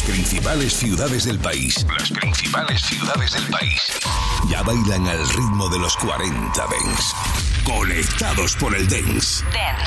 principales ciudades del país. Las principales ciudades del país. Ya bailan al ritmo de los 40 Dance. Conectados por el Dance.